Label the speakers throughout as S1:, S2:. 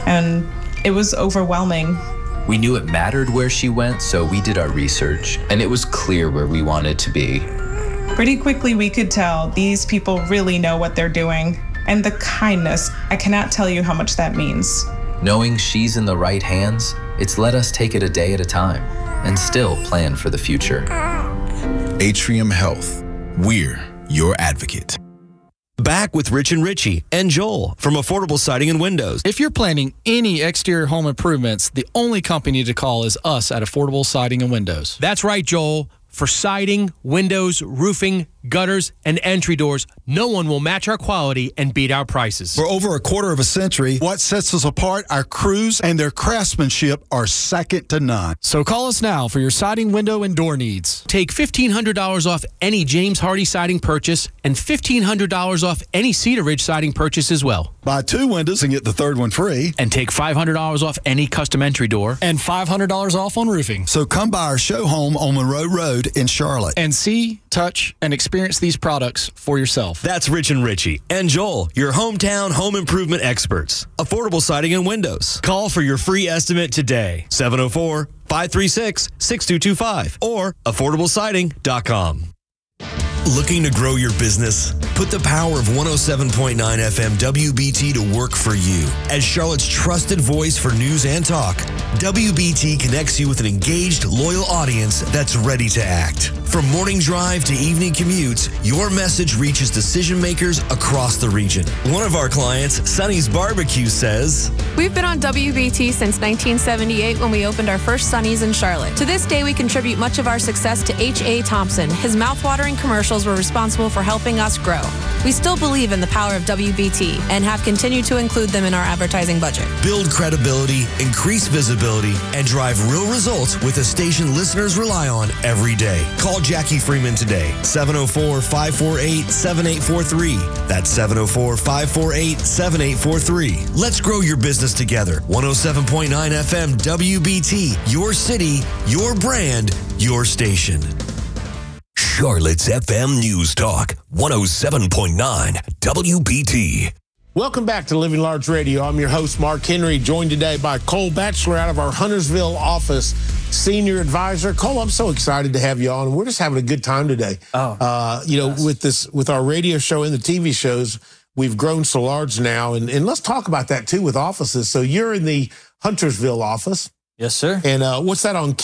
S1: and it was overwhelming.
S2: We knew it mattered where she went, so we did our research, and it was clear where we wanted to be.
S1: Pretty quickly, we could tell these people really know what they're doing. And the kindness, I cannot tell you how much that means.
S2: Knowing she's in the right hands, it's let us take it a day at a time and still plan for the future.
S3: Atrium Health. We're your advocate.
S4: Back with Rich and Richie and Joel from Affordable Siding and Windows.
S5: If you're planning any exterior home improvements, the only company to call is us at Affordable Siding and Windows.
S6: That's right, Joel. For siding, windows, roofing, gutters, and entry doors, no one will match our quality and beat our prices.
S7: For over a quarter of a century, what sets us apart, our crews and their craftsmanship are second to none.
S5: So call us now for your siding, window, and door needs.
S6: Take $1,500 off any James Hardy siding purchase and $1,500 off any Cedar Ridge siding purchase as well.
S7: Buy 2 windows and get the third one free.
S6: And take $500 off any custom entry door.
S5: And $500 off on roofing.
S7: So come by our show home on Monroe Road in Charlotte.
S5: And see, touch, and experience these products for yourself.
S4: That's Rich and Richie and Joel, your hometown home improvement experts. Affordable Siding and Windows. Call for your free estimate today. 704-536-6225 or affordablesiding.com. Looking to grow your business? Put the power of 107.9 FM WBT to work for you. As Charlotte's trusted voice for news and talk, WBT connects you with an engaged, loyal audience that's ready to act. From morning drive to evening commutes, your message reaches decision makers across the region. One of our clients, Sonny's Barbecue, says,
S8: "We've been on WBT since 1978 when we opened our first Sonny's in Charlotte. To this day, we contribute much of our success to H.A. Thompson. His mouthwatering commercials were responsible for helping us grow. We still believe in the power of WBT and have continued to include them in our advertising budget."
S4: Build credibility, increase visibility, and drive real results with a station listeners rely on every day. Call Jackie Freeman today, 704-548-7843. That's 704-548-7843. Let's grow your business together. 107.9 FM WBT, your city, your brand, your station. Charlotte's FM News Talk, 107.9 WBT.
S9: Welcome back to Living Large Radio. I'm your host, Mark Henry, joined today by Cole Batchelor out of our Huntersville office, senior advisor. Cole, I'm so excited to have you on. We're just having a good time today. With our radio show and the TV shows, we've grown so large now. And let's talk about that, too, with offices. So you're in the Huntersville office.
S10: Yes, sir.
S9: And what's that on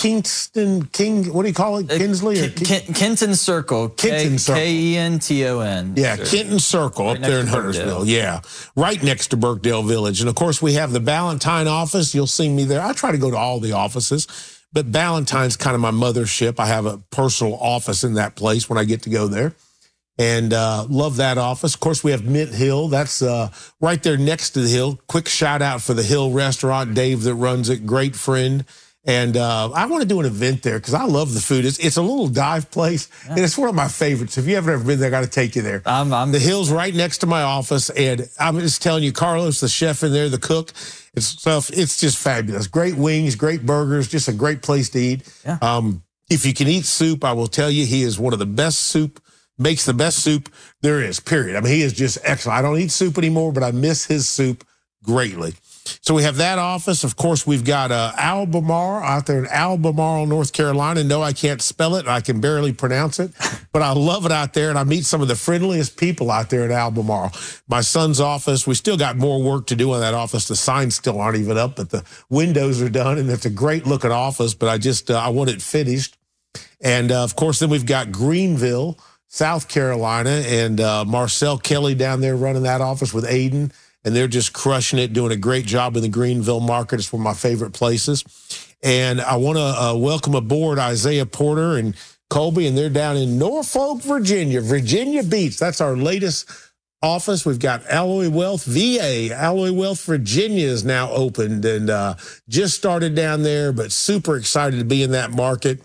S9: what do you call it? Kinsley?
S10: Kenton Circle.
S9: Kenton Circle.
S10: Kenton.
S9: Yeah,
S10: sure.
S9: Kenton Circle up there in Huntersville. Yeah, right next to Burkdale Village. And, of course, we have the Ballantyne office. You'll see me there. I try to go to all the offices, but Ballantyne's kind of my mothership. I have a personal office in that place when I get to go there. And love that office. Of course, we have Mint Hill. That's right there next to the Hill. Quick shout out for the Hill Restaurant, Dave that runs it, great friend. And I want to do an event there because I love the food. It's a little dive place, and it's one of my favorites. If you haven't ever been there, I got to take you there. The Hill's right next to my office, and I'm just telling you, Carlos, the chef in there, the cook, it's just fabulous. Great wings, great burgers, just a great place to eat. Yeah. If you can eat soup, I will tell you, he is one of the best makes the best soup there is, period. I mean, he is just excellent. I don't eat soup anymore, but I miss his soup greatly. So we have that office. Of course, we've got Albemarle out there in Albemarle, North Carolina. No, I can't spell it. I can barely pronounce it, but I love it out there, and I meet some of the friendliest people out there at Albemarle. My son's office, we still got more work to do on that office. The signs still aren't even up, but the windows are done, and it's a great-looking office, but I want it finished. And, of course, then we've got Greenville, South Carolina, and Marcel Kelly down there running that office with Aiden, and they're just crushing it, doing a great job in the Greenville market. It's one of my favorite places. And I want to welcome aboard Isaiah Porter and Colby, and they're down in Norfolk, Virginia Beach. That's our latest office. We've got Alloy Wealth VA. Alloy Wealth Virginia is now opened and just started down there, but super excited to be in that market.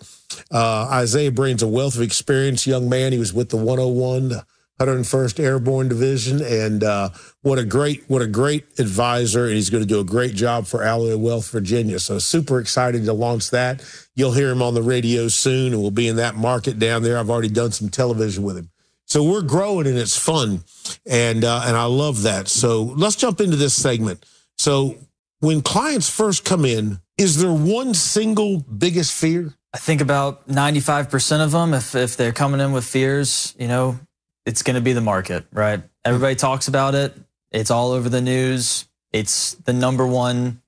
S9: Isaiah brings a wealth of experience, young man. He was with the 101, the 101st Airborne Division, and what a great advisor, and he's going to do a great job for Alloy Wealth Virginia. So super excited to launch that. You'll hear him on the radio soon, and we'll be in that market down there. I've already done some television with him. So we're growing, and it's fun, and I love that. So let's jump into this segment. So when clients first come in, is there one single biggest fear?
S10: I think about 95% of them, if they're coming in with fears, it's going to be the market, right? Everybody talks about it. It's all over the news. It's the number one,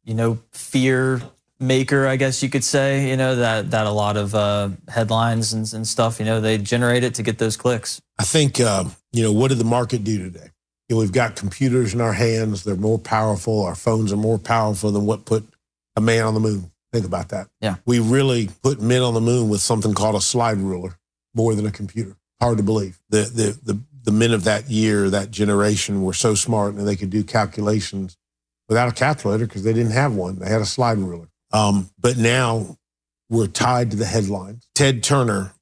S10: fear maker, I guess you could say, that a lot of headlines and stuff, they generate it to get those clicks.
S9: I think, what did the market do today? We've got computers in our hands. They're more powerful. Our phones are more powerful than what put a man on the moon. Think about that.
S10: Yeah.
S9: We really put men on the moon with something called a slide ruler more than a computer. Hard to believe. The men of that year, that generation were so smart and they could do calculations without a calculator because they didn't have one. They had a slide ruler. But now we're tied to the headlines. Ted Turner,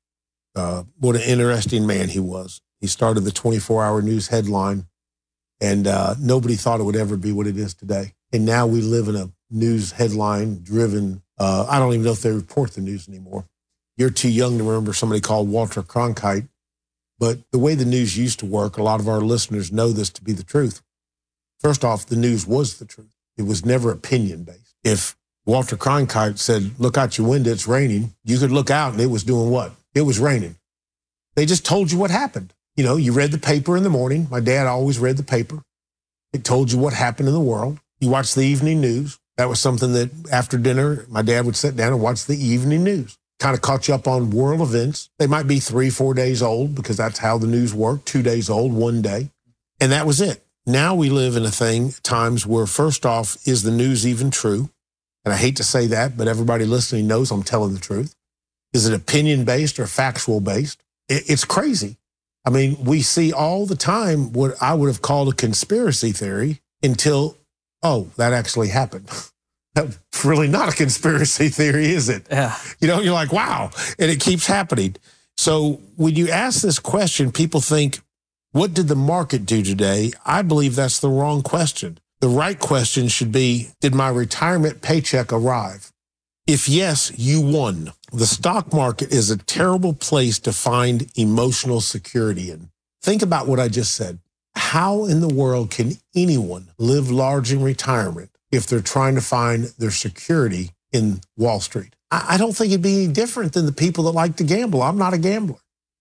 S9: what an interesting man he was. He started the 24-hour news headline, and nobody thought it would ever be what it is today. And now we live in a news headline-driven, I don't even know if they report the news anymore. You're too young to remember somebody called Walter Cronkite. But the way the news used to work, a lot of our listeners know this to be the truth. First off, the news was the truth. It was never opinion-based. If Walter Cronkite said, look out your window, it's raining, you could look out and it was doing what? It was raining. They just told you what happened. You read the paper in the morning. My dad always read the paper. It told you what happened in the world. You watched the evening news. That was something that after dinner, my dad would sit down and watch the evening news. Kind of caught you up on world events. They might be 3-4 days old because that's how the news worked, 2 days old, 1 day. And that was it. Now we live in times where, first off, is the news even true? And I hate to say that, but everybody listening knows I'm telling the truth. Is it opinion-based or factual-based? It's crazy. I mean, we see all the time what I would have called a conspiracy theory until, that actually happened. That's really not a conspiracy theory, is it?
S10: Yeah.
S9: You're like, wow. And it keeps happening. So when you ask this question, people think, what did the market do today? I believe that's the wrong question. The right question should be, did my retirement paycheck arrive? If yes, you won. The stock market is a terrible place to find emotional security in. Think about what I just said. How in the world can anyone live large in retirement if they're trying to find their security in Wall Street? I don't think it'd be any different than the people that like to gamble. I'm not a gambler.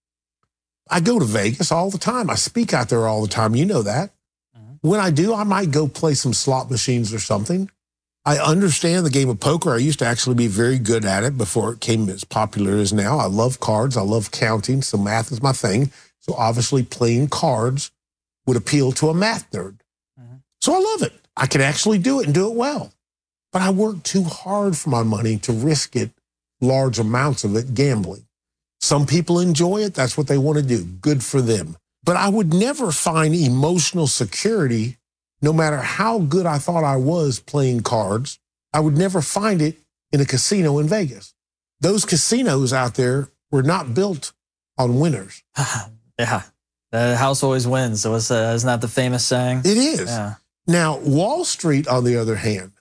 S9: I go to Vegas all the time. I speak out there all the time. You know that. When I do, I might go play some slot machines or something. I understand the game of poker. I used to actually be very good at it before it came as popular as now. I love cards. I love counting. So math is my thing. So obviously playing cards would appeal to a math nerd. So I love it. I can actually do it and do it well. But I work too hard for my money to risk it, large amounts of it, gambling. Some people enjoy it. That's what they want to do. Good for them. But I would never find emotional security, no matter how good I thought I was playing cards. I would never find it in a casino in Vegas. Those casinos out there were not built on winners.
S10: Yeah. The house always wins. So isn't that the famous saying?
S9: It is.
S10: Yeah.
S9: Now, Wall Street, on the other hand,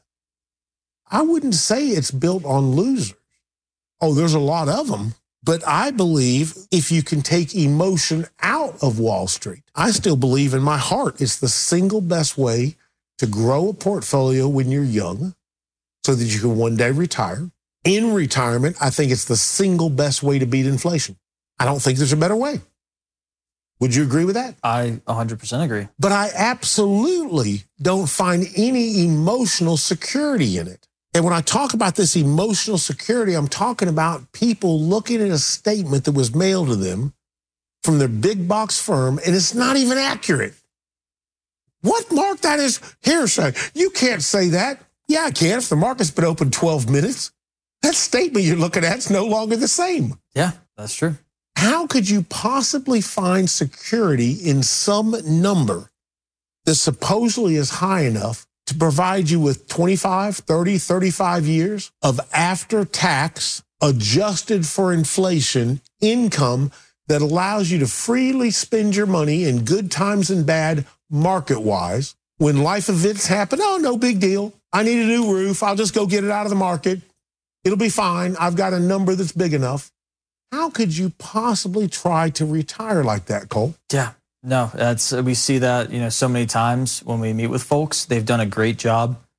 S9: I wouldn't say it's built on losers. Oh, there's a lot of them. But I believe if you can take emotion out of Wall Street, I still believe in my heart it's the single best way to grow a portfolio when you're young so that you can one day retire. In retirement, I think it's the single best way to beat inflation. I don't think there's a better way. Would you agree with that?
S10: I 100% agree.
S9: But I absolutely don't find any emotional security in it. And when I talk about this emotional security, I'm talking about people looking at a statement that was mailed to them from their big box firm, and it's not even accurate. What, Mark? That is hearsay. You can't say that. Yeah, I can if the market's been open 12 minutes. That statement you're looking at is no longer the same.
S10: Yeah, that's true.
S9: How could you possibly find security in some number that supposedly is high enough to provide you with 25, 30, 35 years of after-tax, adjusted for inflation income that allows you to freely spend your money in good times and bad market-wise? When life events happen, oh, no big deal. I need a new roof. I'll just go get it out of the market. It'll be fine. I've got a number that's big enough. How could you possibly try to retire like that, Cole?
S10: Yeah. No, we see that, so many times when we meet with folks. They've done a great job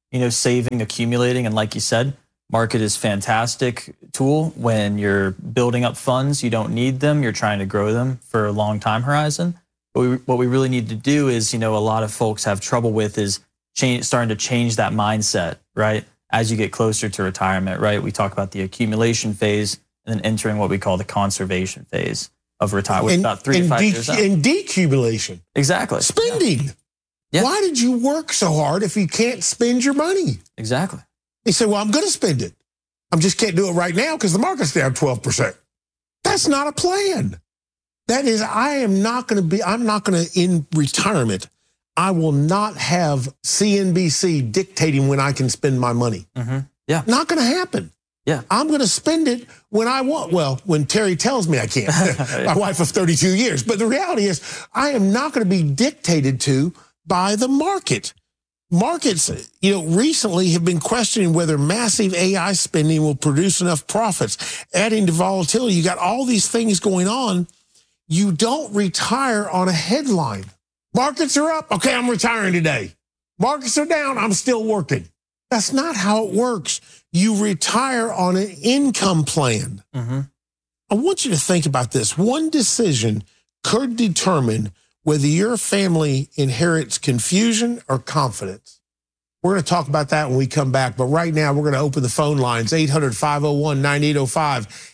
S10: saving, accumulating. And like you said, market is a fantastic tool when you're building up funds. You don't need them. You're trying to grow them for a long time horizon. But what we really need to do is, a lot of folks have trouble with is starting to change that mindset, right? As you get closer to retirement, right? We talk about the accumulation phase and then entering what we call the conservation phase of retirement, about 3 to 5 years out.
S9: And decumulation.
S10: Exactly.
S9: Spending. Yeah. Why did you work so hard if you can't spend your money?
S10: Exactly.
S9: He said, well, I'm going to spend it. I just can't do it right now because the market's down 12%. That's not a plan. That is, I'm not going to, in retirement, I will not have CNBC dictating when I can spend my money.
S10: Mm-hmm. Yeah.
S9: Not going to happen.
S10: Yeah.
S9: I'm going to spend it when I want. Well, when Terry tells me I can't. My wife of 32 years. But the reality is, I am not going to be dictated to by the market. Markets, recently have been questioning whether massive AI spending will produce enough profits. Adding to volatility, you got all these things going on. You don't retire on a headline. Markets are up. Okay, I'm retiring today. Markets are down. I'm still working. That's not how it works. You retire on an income plan.
S10: Mm-hmm.
S9: I want you to think about this. One decision could determine whether your family inherits confusion or confidence. We're going to talk about that when we come back. But right now, we're going to open the phone lines, 800-501-9805.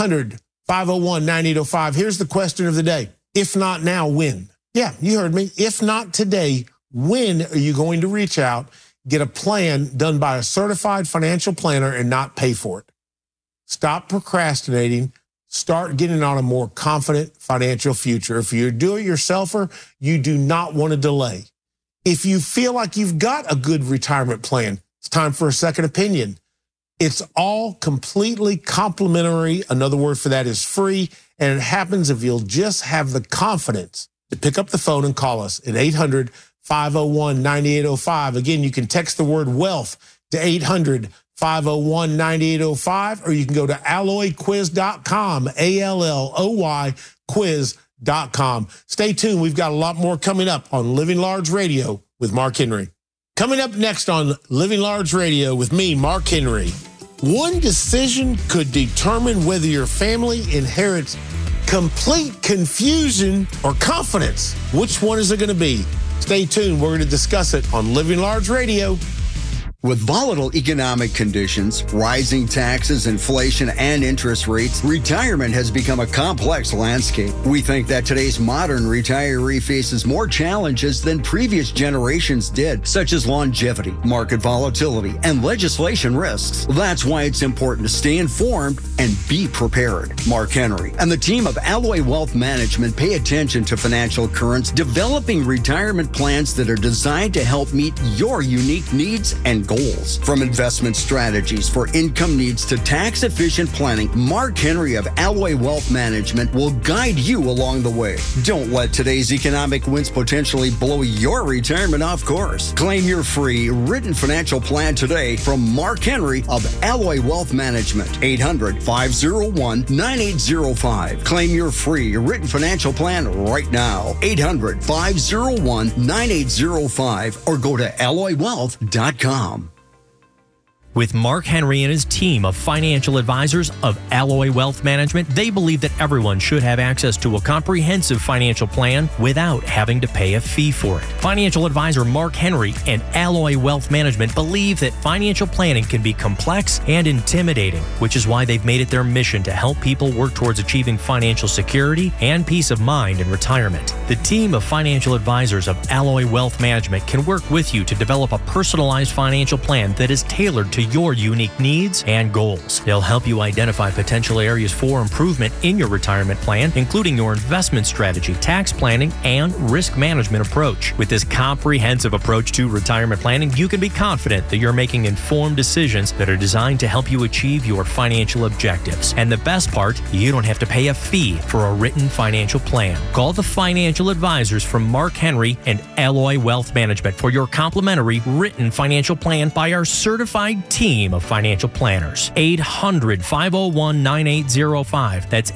S9: 800-501-9805. Here's the question of the day. If not now, when? Yeah, you heard me. If not today, when are you going to reach out, get a plan done by a certified financial planner and not pay for it? Stop procrastinating. Start getting on a more confident financial future. If you're a do-it-yourselfer, you do not want to delay. If you feel like you've got a good retirement plan, it's time for a second opinion. It's all completely complimentary. Another word for that is free. And it happens if you'll just have the confidence to pick up the phone and call us at 800-501-9805. Again, you can text the word wealth to 800-501-9805, or you can go to alloyquiz.com, ALLOY quiz.com. Stay tuned. We've got a lot more coming up on Living Large Radio with Mark Henry. Coming up next on Living Large Radio with me, Mark Henry. One decision could determine whether your family inherits complete confusion or confidence. Which one is it going to be? Stay tuned. We're going to discuss it on Living Large Radio.
S11: With volatile economic conditions, rising taxes, inflation, and interest rates, retirement has become a complex landscape. We think that today's modern retiree faces more challenges than previous generations did, such as longevity, market volatility, and legislation risks. That's why it's important to stay informed and be prepared. Mark Henry and the team of Alloy Wealth Management pay attention to financial currents, developing retirement plans that are designed to help meet your unique needs and goals. From investment strategies for income needs to tax-efficient planning, Mark Henry of Alloy Wealth Management will guide you along the way. Don't let today's economic winds potentially blow your retirement off course. Claim your free written financial plan today from Mark Henry of Alloy Wealth Management. 800-501-9805. Claim your free written financial plan right now. 800-501-9805 or go to alloywealth.com.
S12: With Mark Henry and his team of financial advisors of Alloy Wealth Management, they believe that everyone should have access to a comprehensive financial plan without having to pay a fee for it. Financial advisor Mark Henry and Alloy Wealth Management believe that financial planning can be complex and intimidating, which is why they've made it their mission to help people work towards achieving financial security and peace of mind in retirement. The team of financial advisors of Alloy Wealth Management can work with you to develop a personalized financial plan that is tailored to your unique needs and goals. They'll help you identify potential areas for improvement in your retirement plan, including your investment strategy, tax planning, and risk management approach. With this comprehensive approach to retirement planning, you can be confident that you're making informed decisions that are designed to help you achieve your financial objectives. And the best part, you don't have to pay a fee for a written financial plan. Call the financial advisors from Mark Henry and Alloy Wealth Management for your complimentary written financial plan by our certified team of financial planners. 800-501-9805. That's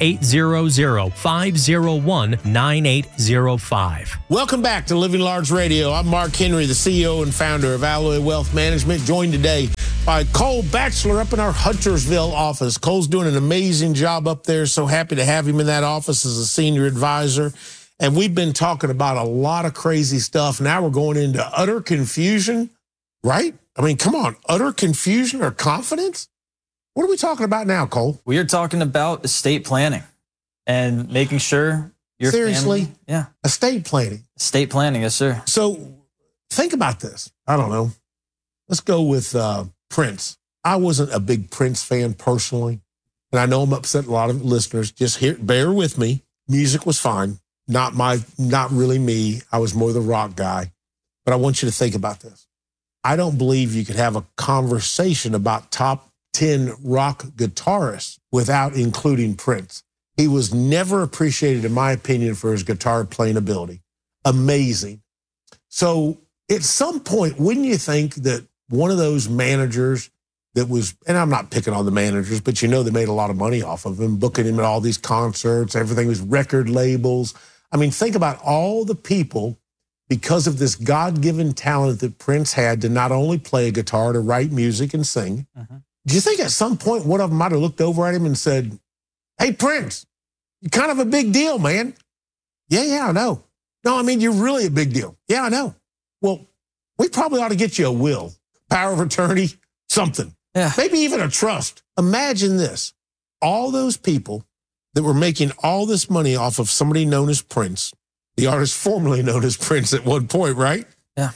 S12: 800-501-9805.
S9: Welcome back to Living Large Radio. I'm Mark Henry, the CEO and founder of Alloy Wealth Management, joined today by Cole Batchelor up in our Huntersville office. Cole's doing an amazing job up there. So happy to have him in that office as a senior advisor. And we've been talking about a lot of crazy stuff. Now we're going into utter confusion, right? I mean, come on, utter confusion or confidence? What are we talking about now, Cole?
S10: We are talking about estate planning and making sure your
S9: Seriously?
S10: family, yeah,
S9: estate planning.
S10: Estate planning, yes, sir.
S9: So think about this. I don't know. Let's go with Prince. I wasn't a big Prince fan personally, and I know I'm upsetting a lot of listeners. Just bear with me. Music was fine. Not really me. I was more the rock guy. But I want you to think about this. I don't believe you could have a conversation about top 10 rock guitarists without including Prince. He was never appreciated, in my opinion, for his guitar playing ability. Amazing. So at some point, wouldn't you think that one of those managers that was, and I'm not picking on the managers, but you know they made a lot of money off of him, booking him at all these concerts, everything was record labels. I mean, think about all the people, because of this God-given talent that Prince had to not only play a guitar, to write music and sing. Do you think at some point one of them might have looked over at him and said, "Hey, Prince, you're kind of a big deal, man." Yeah, I know. No, I mean, you're really a big deal. Yeah, I know. Well, we probably ought to get you a will, power of attorney, something.
S10: Yeah.
S9: Maybe even a trust. Imagine this. All those people that were making all this money off of somebody known as Prince, the artist formerly known as Prince at one point, right?
S10: Yeah.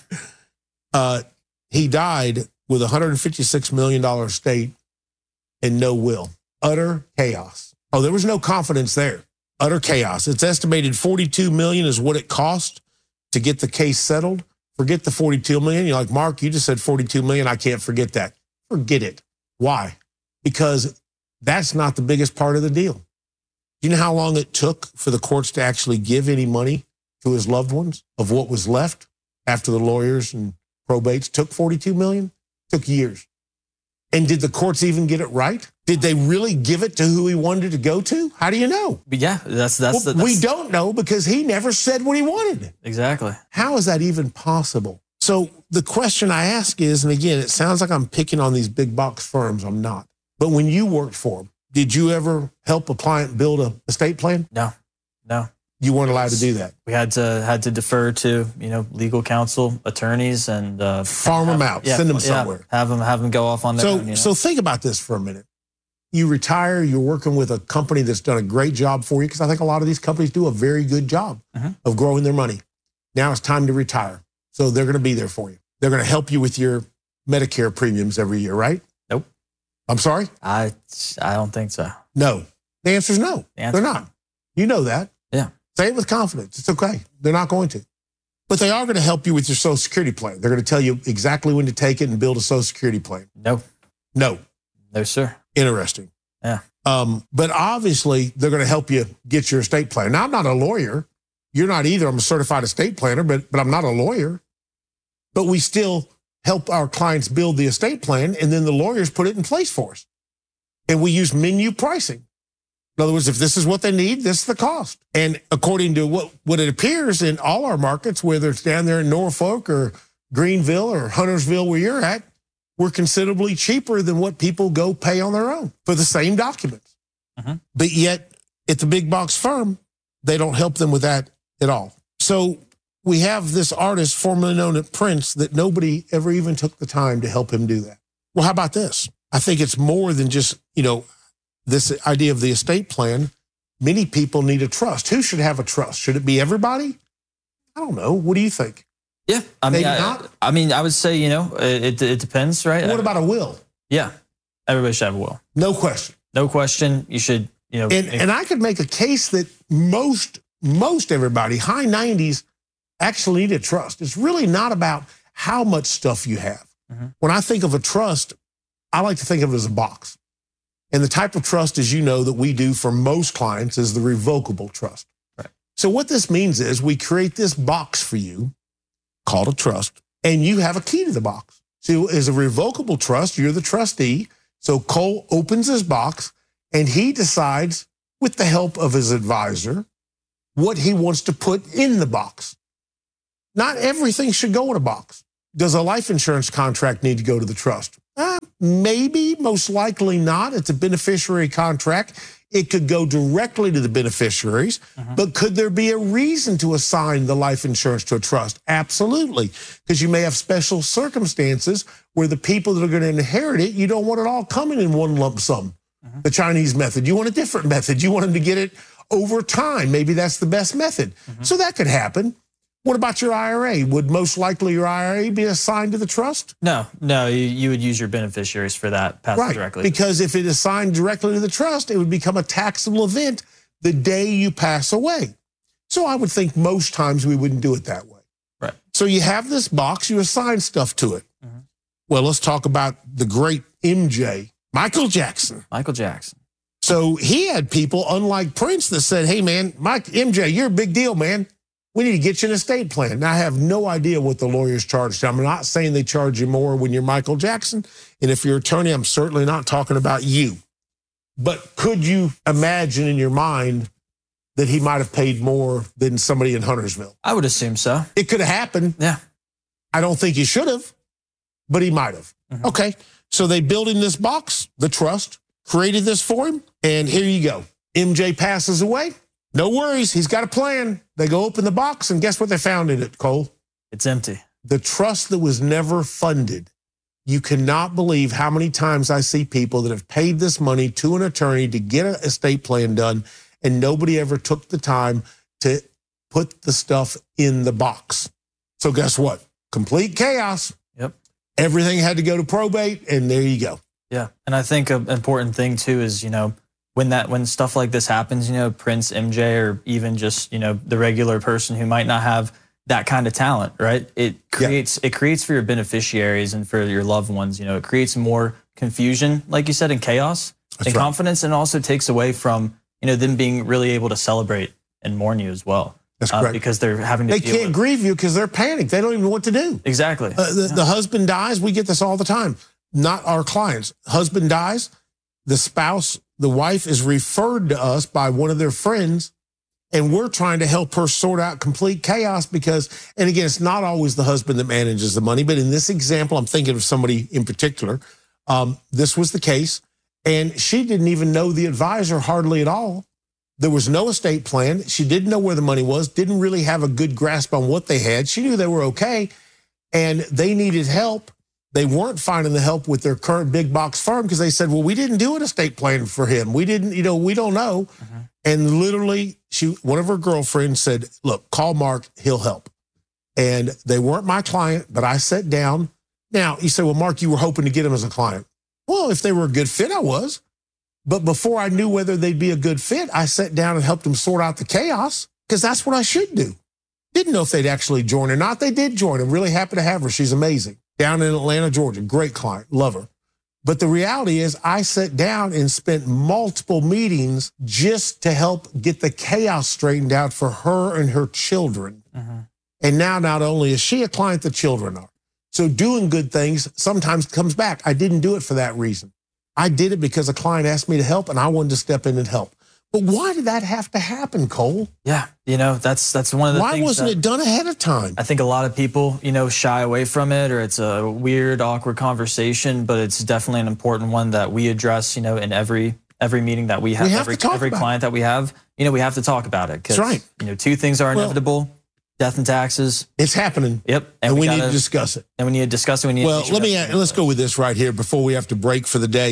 S9: He died with a $156 million estate and no will. Utter chaos. Oh, there was no confidence there. Utter chaos. It's estimated $42 million is what it cost to get the case settled. Forget the $42 million. You're like, Mark, you just said $42 million. I can't forget that. Forget it. Why? Because that's not the biggest part of the deal. Do you know how long it took for the courts to actually give any money to his loved ones of what was left after the lawyers and probates took $42 million? Took years. And did the courts even get it right? Did they really give it to who he wanted it to go to? How do you know?
S10: But yeah, that's
S9: we don't know because he never said what he wanted.
S10: Exactly.
S9: How is that even possible? So the question I ask is, and again, it sounds like I'm picking on these big box firms. I'm not. But when you worked for them, did you ever help a client build an estate plan?
S10: No.
S9: You weren't allowed to do that.
S10: We had to defer to legal counsel, attorneys, and
S9: farm them out, send them somewhere,
S10: have them go off on their own.
S9: So think about this for a minute. You retire, you're working with a company that's done a great job for you, because I think a lot of these companies do a very good job of growing their money. Now it's time to retire. So they're going to be there for you. They're going to help you with your Medicare premiums every year, right?
S10: Nope.
S9: I'm sorry?
S10: I don't think so.
S9: No. The answer is no. They're not. You know that.
S10: Yeah.
S9: Say it with confidence. It's okay. They're not going to. But they are going to help you with your Social Security plan. They're going to tell you exactly when to take it and build a Social Security plan.
S10: No, sir.
S9: Interesting.
S10: Yeah.
S9: But obviously, they're going to help you get your estate plan. Now, I'm not a lawyer. You're not either. I'm a certified estate planner, but I'm not a lawyer. But we still help our clients build the estate plan, and then the lawyers put it in place for us. And we use menu pricing. In other words, if this is what they need, this is the cost. And according to what it appears in all our markets, whether it's down there in Norfolk or Greenville or Huntersville where you're at, we're considerably cheaper than what people go pay on their own for the same documents. But yet, at the big box firm, they don't help them with that at all. So we have this artist formerly known as Prince that nobody ever even took the time to help him do that. Well, how about this? I think it's more than just, this idea of the estate plan. Many people need a trust. Who should have a trust? Should it be everybody? I don't know. What do you think?
S10: Yeah, I would say, it depends, right?
S9: What about a will?
S10: Yeah, everybody should have a will.
S9: No question.
S10: No question. You should,
S9: And I could make a case that most everybody, high 90s, actually need a trust. It's really not about how much stuff you have. When I think of a trust, I like to think of it as a box. And the type of trust, as you know, that we do for most clients is the revocable trust.
S10: Right.
S9: So what this means is we create this box for you called a trust, and you have a key to the box. So as a revocable trust, you're the trustee. So Cole opens his box and he decides, with the help of his advisor, what he wants to put in the box. Not everything should go in a box. Does a life insurance contract need to go to the trust? Maybe, most likely not. It's a beneficiary contract. It could go directly to the beneficiaries, but could there be a reason to assign the life insurance to a trust? Absolutely, because you may have special circumstances where the people that are going to inherit it, you don't want it all coming in one lump sum. The Chinese method, you want a different method. You want them to get it over time. Maybe that's the best method. So that could happen. What about your IRA? Would most likely your IRA be assigned to the trust?
S10: No, you would use your beneficiaries for that, pass it directly.
S9: Because if it is assigned directly to the trust, it would become a taxable event the day you pass away. So I would think most times we wouldn't do it that way.
S10: Right.
S9: So you have this box, you assign stuff to it. Well, let's talk about the great MJ, Michael Jackson.
S10: Michael Jackson.
S9: So he had people, unlike Prince, that said, hey man, MJ, you're a big deal, man. We need to get you an estate plan. Now, I have no idea what the lawyers charged. I'm not saying they charge you more when you're Michael Jackson. And if you're an attorney, I'm certainly not talking about you. But could you imagine in your mind that he might have paid more than somebody in Huntersville?
S10: I would assume so.
S9: It could have happened.
S10: Yeah.
S9: I don't think he should have, but he might have. Okay, so they built in this box, the trust, created this for him, and here you go. MJ passes away. No worries, he's got a plan. They go open the box, and guess what they found in it, Cole?
S10: It's empty.
S9: The trust that was never funded. You cannot believe how many times I see people that have paid this money to an attorney to get an estate plan done, and nobody ever took the time to put the stuff in the box. So guess what? Complete chaos.
S10: Yep.
S9: Everything had to go to probate, and there you go.
S10: Yeah, and I think an important thing too is, when stuff like this happens, Prince, MJ, or even just, the regular person who might not have that kind of talent, right? It creates for your beneficiaries and for your loved ones, it creates more confusion, like you said, and chaos and confidence, and also takes away from, them being really able to celebrate and mourn you as well.
S9: That's correct.
S10: Because they're having to
S9: They can't grieve you because they're panicked. They don't even know what to do.
S10: Exactly.
S9: The husband dies. We get this all the time. Not our clients. Husband dies. The spouse, the wife is referred to us by one of their friends, and we're trying to help her sort out complete chaos because, and again, it's not always the husband that manages the money, but in this example, I'm thinking of somebody in particular. This was the case, and she didn't even know the advisor hardly at all. There was no estate plan. She didn't know where the money was, didn't really have a good grasp on what they had. She knew they were okay, and they needed help. They weren't finding the help with their current big box firm because they said, well, we didn't do an estate plan for him. We didn't, we don't know. And literally, one of her girlfriends said, look, call Mark, he'll help. And they weren't my client, but I sat down. Now, you say, well, Mark, you were hoping to get him as a client. Well, if they were a good fit, I was. But before I knew whether they'd be a good fit, I sat down and helped them sort out the chaos because that's what I should do. Didn't know if they'd actually join or not. They did join. I'm really happy to have her. She's amazing. Down in Atlanta, Georgia. Great client. Love her. But the reality is I sat down and spent multiple meetings just to help get the chaos straightened out for her and her children. And now not only is she a client, the children are. So doing good things sometimes comes back. I didn't do it for that reason. I did it because a client asked me to help and I wanted to step in and help. But why did that have to happen, Cole?
S10: Yeah, that's one of the things.
S9: Why wasn't it done ahead of time?
S10: I think a lot of people, shy away from it, or it's a weird, awkward conversation, but it's definitely an important one that we address, in every meeting that we have, every client that we have, we have to talk about it.
S9: That's right.
S10: Two things are inevitable: death and taxes.
S9: It's happening.
S10: Yep.
S9: And we need to discuss it.
S10: And we need to discuss it.
S9: Let's go with this right here before we have to break for the day.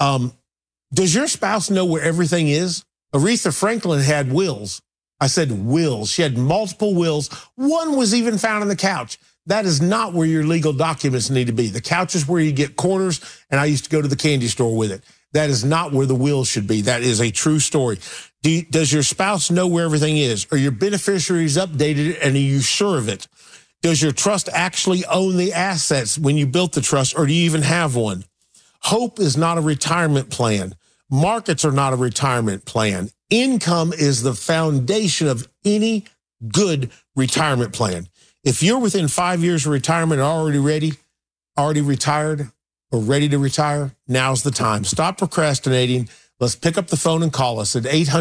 S9: Does your spouse know where everything is? Aretha Franklin had wills. I said wills. She had multiple wills. One was even found on the couch. That is not where your legal documents need to be. The couch is where you get quarters, and I used to go to the candy store with it. That is not where the will should be. That is a true story. Does your spouse know where everything is? Are your beneficiaries updated, and are you sure of it? Does your trust actually own the assets when you built the trust, or do you even have one? Hope is not a retirement plan. Markets are not a retirement plan. Income is the foundation of any good retirement plan. If you're within 5 years of retirement and already ready, already retired or ready to retire, now's the time. Stop procrastinating. Let's pick up the phone and call us at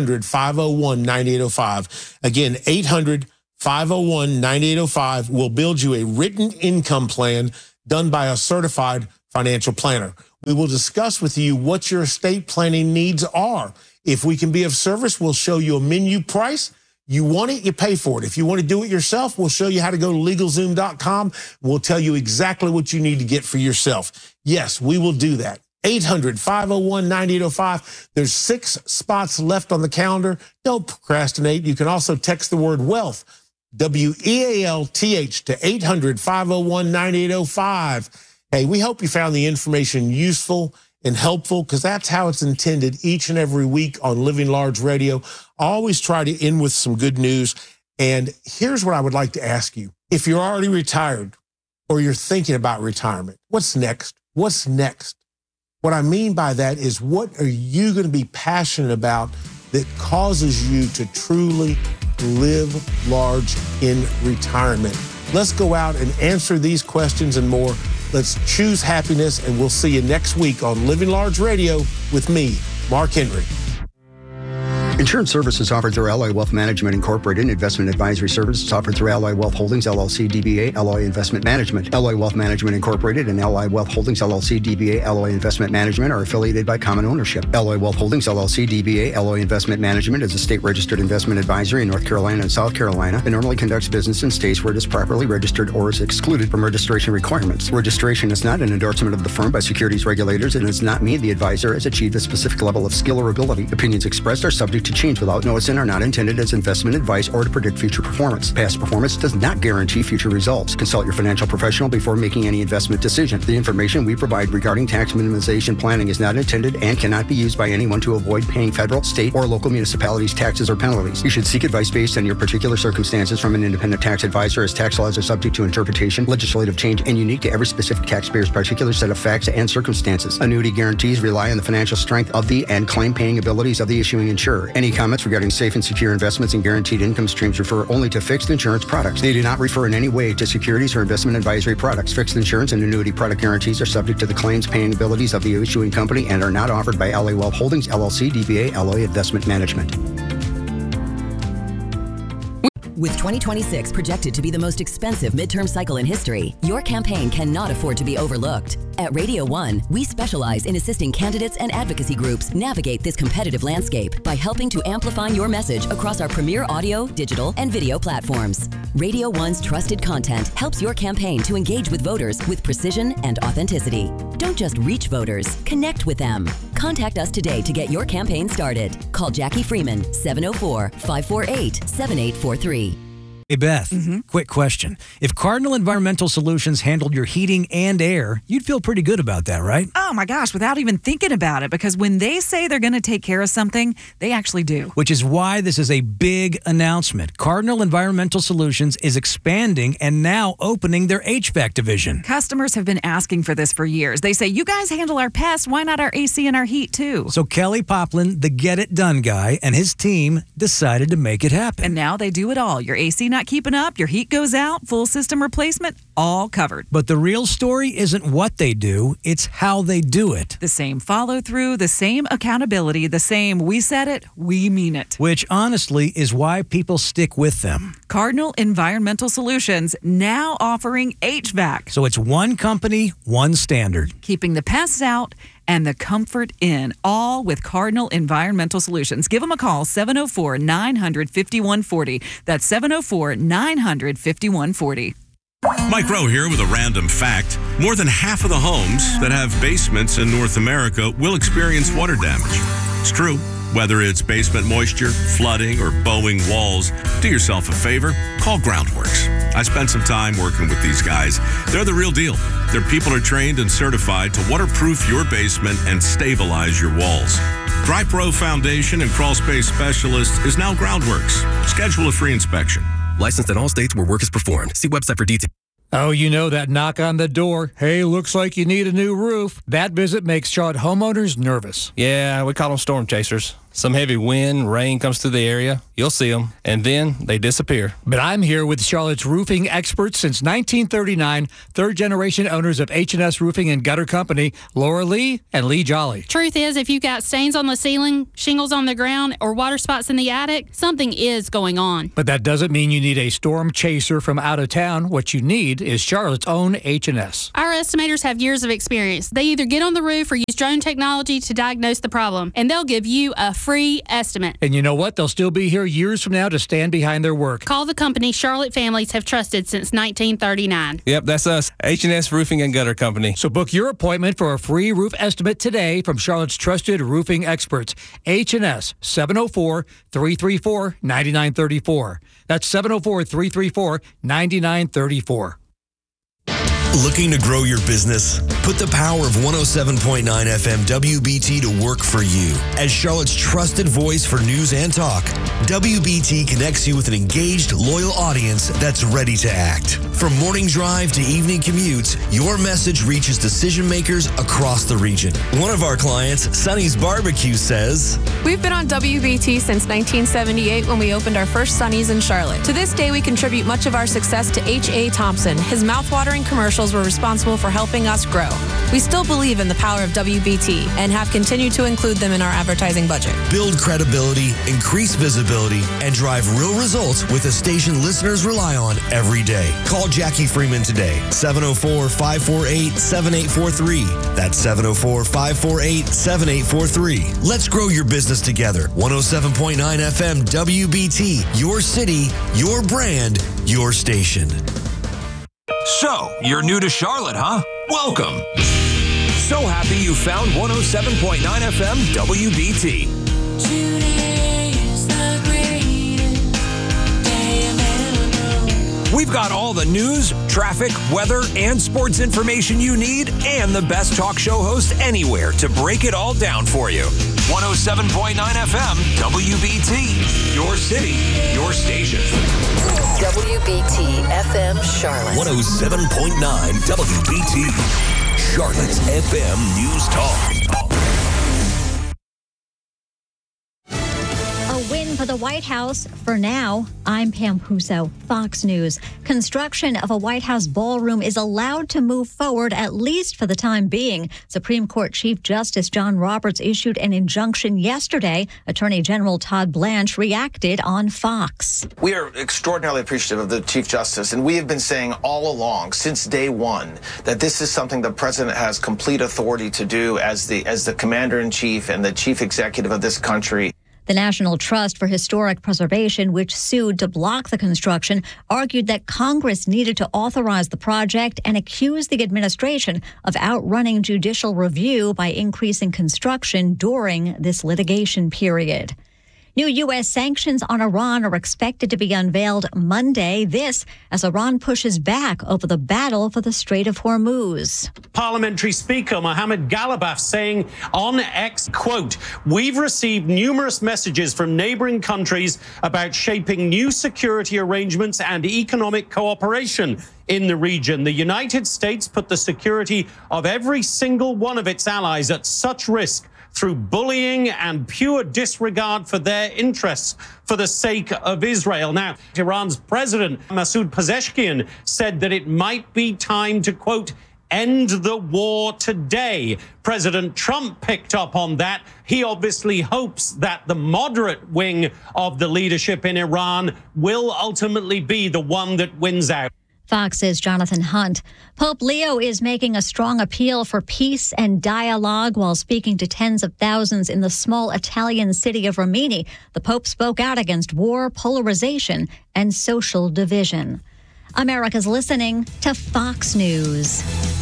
S9: 800-501-9805. Again, 800-501-9805. We'll build you a written income plan done by a certified financial planner. We will discuss with you what your estate planning needs are. If we can be of service, we'll show you a menu price. You want it, you pay for it. If you want to do it yourself, we'll show you how to go to LegalZoom.com. We'll tell you exactly what you need to get for yourself. Yes, we will do that. 800-501-9805. There's 6 spots left on the calendar. Don't procrastinate. You can also text the word wealth, WEALTH, to 800-501-9805. Hey, we hope you found the information useful and helpful, because that's how it's intended each and every week on Living Large Radio. I always try to end with some good news. And here's what I would like to ask you. If you're already retired or you're thinking about retirement, what's next? What's next? What I mean by that is, what are you going to be passionate about that causes you to truly live large in retirement? Let's go out and answer these questions and more. Let's choose happiness, and we'll see you next week on Living Large Radio with me, Mark Henry.
S11: Insurance services offered through Alloy Wealth Management Incorporated. Investment advisory services offered through Alloy Wealth Holdings, LLC, DBA, Alloy Investment Management. Alloy Wealth Management Incorporated and Alloy Wealth Holdings, LLC, DBA, Alloy Investment Management are affiliated by common ownership. Alloy Wealth Holdings, LLC, DBA, Alloy Investment Management is a state-registered investment advisory in North Carolina and South Carolina and normally conducts business in states where it is properly registered or is excluded from registration requirements. Registration is not an endorsement of the firm by securities regulators and does not mean the advisor has achieved a specific level of skill or ability. Opinions expressed are subject to change without notice and are not intended as investment advice or to predict future performance. Past performance does not guarantee future results. Consult your financial professional before making any investment decision. The information we provide regarding tax minimization planning is not intended and cannot be used by anyone to avoid paying federal, state, or local municipalities taxes or penalties. You should seek advice based on your particular circumstances from an independent tax advisor, as tax laws are subject to interpretation, legislative change, and unique to every specific taxpayer's particular set of facts and circumstances. Annuity guarantees rely on the financial strength of the and claim-paying abilities of the issuing insurer. Any comments regarding safe and secure investments and guaranteed income streams refer only to fixed insurance products. They do not refer in any way to securities or investment advisory products. Fixed insurance and annuity product guarantees are subject to the claims-paying abilities of the issuing company and are not offered by Alloy Wealth Holdings, LLC, DBA, Alloy Investment Management.
S13: With 2026 projected to be the most expensive midterm cycle in history, your campaign cannot afford to be overlooked. At Radio 1, we specialize in assisting candidates and advocacy groups navigate this competitive landscape by helping to amplify your message across our premier audio, digital, and video platforms. Radio 1's trusted content helps your campaign to engage with voters with precision and authenticity. Don't just reach voters, connect with them. Contact us today to get your campaign started. Call Jackie Freeman, 704-548-7843.
S14: Hey, Beth, quick question. If Cardinal Environmental Solutions handled your heating and air, you'd feel pretty good about that, right?
S15: Oh my gosh, without even thinking about it, because when they say they're going to take care of something, they actually do.
S14: Which is why this is a big announcement. Cardinal Environmental Solutions is expanding and now opening their HVAC division.
S15: Customers have been asking for this for years. They say, you guys handle our pests, why not our AC and our heat too?
S14: So Kelly Poplin, the get-it-done guy, and his team decided to make it happen.
S15: And now they do it all. Your AC not keeping up, your heat goes out, full system replacement, all covered.
S14: But the real story isn't what they do, it's how they do it.
S15: The same follow-through, the same accountability, the same we said it, we mean it.
S14: Which honestly is why people stick with them.
S15: Cardinal Environmental Solutions now offering HVAC.
S14: So it's one company, one standard.
S15: Keeping the pests out and the comfort in, all with Cardinal Environmental Solutions. Give them a call, 704-900-5140. That's 704-900-5140.
S16: Mike Rowe here with a random fact. More than half of the homes that have basements in North America will experience water damage. It's true. Whether it's basement moisture, flooding, or bowing walls, do yourself a favor, call Groundworks. I spent some time working with these guys. They're the real deal. Their people are trained and certified to waterproof your basement and stabilize your walls. Dry Pro Foundation and Crawl Space Specialist is now Groundworks. Schedule a free inspection.
S17: Licensed in all states where work is performed. See website for details.
S18: Oh, you know that knock on the door. Hey, looks like you need a new roof. That visit makes Charlotte homeowners nervous.
S6: Yeah, we call them storm chasers.
S19: some heavy wind, rain comes through the area, you'll see them, and then they disappear.
S18: But I'm here with Charlotte's roofing experts since 1939, third-generation owners of H&S Roofing and Gutter Company, Laura Lee and Lee Jolly.
S20: Truth is, if you've got stains on the ceiling, shingles on the ground, or water spots in the attic, something is going on.
S18: But that doesn't mean you need a storm chaser from out of town. What you need is Charlotte's own H&S.
S20: Our estimators have years of experience. They either get on the roof or use drone technology to diagnose the problem, and they'll give you a free estimate.
S18: And you know what? They'll still be here years from now to stand behind their work.
S20: Call the company Charlotte families have trusted since 1939.
S19: Yep, that's us, H&S Roofing and Gutter Company.
S18: So book your appointment for a free roof estimate today from Charlotte's trusted roofing experts. H&S, 704-334-9934. That's 704-334-9934.
S4: Looking to grow your business? Put the power of 107.9 FM WBT to work for you. As Charlotte's trusted voice for news and talk, WBT connects you with an engaged, loyal audience that's ready to act. From morning drive to evening commutes, your message reaches decision makers across the region. One of our clients, Sonny's Barbecue, says,
S8: We've been on WBT since 1978 when we opened our first Sonny's in Charlotte. To this day, we contribute much of our success to H.A. Thompson. His mouthwatering commercials were responsible for helping us grow. We still believe in the power of WBT and have continued to include them in our advertising budget.
S4: Build credibility, increase visibility, and drive real results with a station listeners rely on every day. Call Jackie Freeman today, 704-548-7843. That's 704-548-7843. Let's grow your business together. 107.9 FM WBT, your city, your brand, your station.
S21: So, you're new to Charlotte, huh? Welcome. So happy you found 107.9 FM WBT. We've got all the news, traffic, weather, and sports information you need, and the best talk show host anywhere to break it all down for you. 107.9 FM WBT. Your city, your station.
S13: WBT FM Charlotte.
S21: 107.9 WBT. Charlotte's FM News Talk.
S22: A win for the White House for now. I'm Pam Huso, Fox News. Construction of a White House ballroom is allowed to move forward, at least for the time being. Supreme Court Chief Justice John Roberts issued an injunction yesterday. Attorney General Todd Blanche reacted on Fox.
S23: We are extraordinarily appreciative of the Chief Justice, and we have been saying all along, since day one, that this is something the president has complete authority to do as the commander-in-chief and the chief executive of this country.
S22: The National Trust for Historic Preservation, which sued to block the construction, argued that Congress needed to authorize the project and accused the administration of outrunning judicial review by increasing construction during this litigation period. New U.S. sanctions on Iran are expected to be unveiled Monday. This as Iran pushes back over the battle for the Strait of Hormuz.
S24: Parliamentary Speaker Mohammed Ghalibaf saying on X, quote, "We've received numerous messages from neighboring countries about shaping new security arrangements and economic cooperation in the region. The United States put the security of every single one of its allies at such risk through bullying and pure disregard for their interests for the sake of Israel." Now, Iran's president, Masoud Pezeshkian, said that it might be time to, quote, "end the war today." President Trump picked up on that. He obviously hopes that the moderate wing of the leadership in Iran will ultimately be the one that wins out.
S22: Fox's Jonathan Hunt. Pope Leo is making a strong appeal for peace and dialogue while speaking to tens of thousands in the small Italian city of Rimini. The Pope spoke out against war, polarization, and social division. America's listening to Fox News.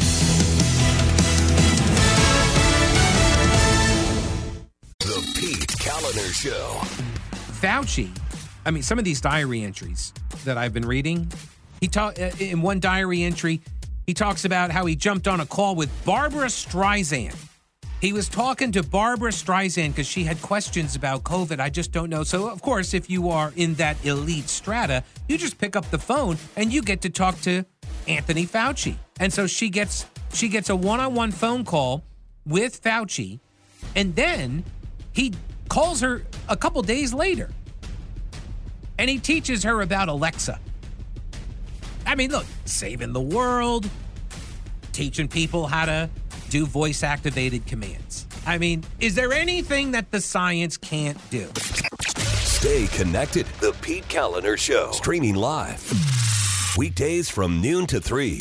S21: The Pete Kaliner Show.
S25: Fauci, some of these diary entries that I've been reading, in one diary entry, he talks about how he jumped on a call with Barbara Streisand. He was talking to Barbara Streisand because she had questions about COVID. I just don't know. So, of course, if you are in that elite strata, you just pick up the phone and you get to talk to Anthony Fauci. And so she gets a one-on-one phone call with Fauci, and then he calls her a couple days later. And he teaches her about Alexa. I mean, look, saving the world, teaching people how to do voice-activated commands. I mean, is there anything that the science can't do?
S21: Stay connected. The Pete Kaliner Show. Streaming live. Weekdays from noon to 3.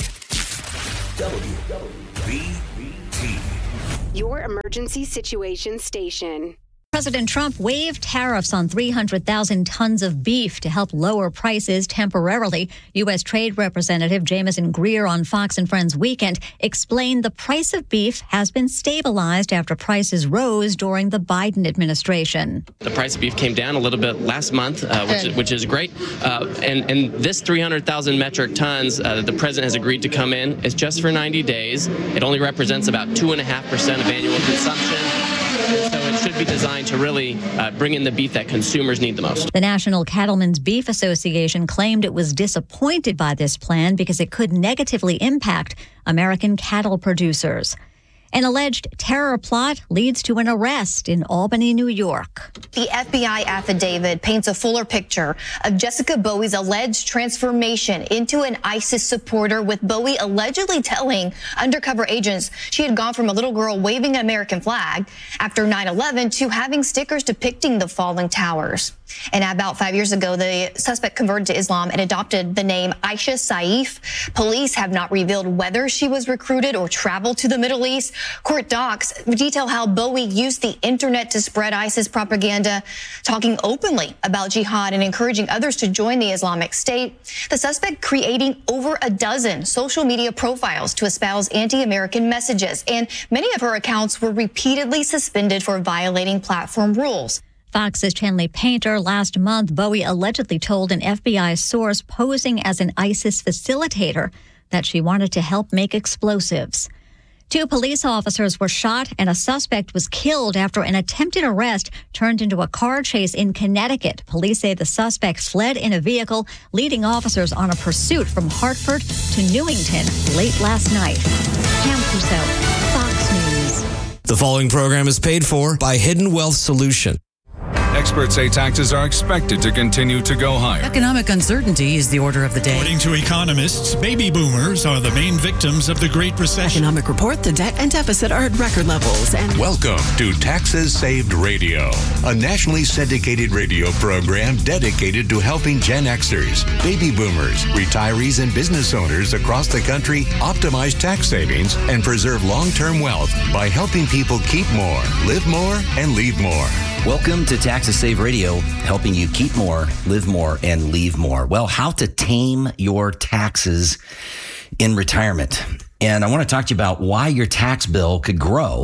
S21: WBT.
S1: Your emergency situation station.
S22: President Trump waived tariffs on 300,000 tons of beef to help lower prices temporarily. U.S. Trade Representative Jameson Greer on Fox and Friends Weekend explained the price of beef has been stabilized after prices rose during the Biden administration.
S2: The price of beef came down a little bit last month, which is great. And this 300,000 metric tons that the president has agreed to come in is just for 90 days. It only represents about 2.5% of annual consumption. So it should be designed to really bring in the beef that consumers need the most.
S22: The National Cattlemen's Beef Association claimed it was disappointed by this plan because it could negatively impact American cattle producers. An alleged terror plot leads to an arrest in Albany, New York.
S3: The FBI affidavit paints a fuller picture of Jessica Bowie's alleged transformation into an ISIS supporter, with Bowie allegedly telling undercover agents she had gone from a little girl waving an American flag after 9/11 to having stickers depicting the falling towers. And about 5 years ago, the suspect converted to Islam and adopted the name Aisha Saif. Police have not revealed whether she was recruited or traveled to the Middle East. Court docs detail how Bowie used the internet to spread ISIS propaganda, talking openly about jihad and encouraging others to join the Islamic State. The suspect creating over a dozen social media profiles to espouse anti-American messages, and many of her accounts were repeatedly suspended for violating platform rules.
S22: Fox's Chanley Painter. Last month, Bowie allegedly told an FBI source posing as an ISIS facilitator that she wanted to help make explosives. 2 police officers were shot and a suspect was killed after an attempted arrest turned into a car chase in Connecticut. Police say the suspect fled in a vehicle, leading officers on a pursuit from Hartford to Newington late last night. Pam Crusoe, Fox News.
S4: The following program is paid for by Hidden Wealth Solution.
S5: Experts say taxes are expected to continue to go higher.
S7: Economic uncertainty is the order of the day.
S26: According to economists, baby boomers are the main victims of the Great Recession.
S7: Economic report, the debt and deficit are at record levels. And
S21: welcome to Taxes Saved Radio, a nationally syndicated radio program dedicated to helping Gen Xers, baby boomers, retirees, and business owners across the country optimize tax savings and preserve long-term wealth by helping people keep more, live more, and leave more.
S27: Welcome to Taxes Save Radio, helping you keep more, live more, and leave more. Well, how to tame your taxes in retirement. And I want to talk to you about why your tax bill could go